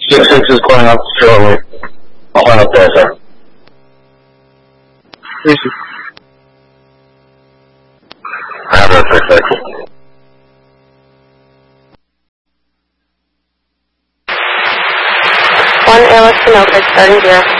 6-6 is going up shortly. I'll find up there, sir. 3-6. I have that 6-6. One Airlift Sunoco starting 0.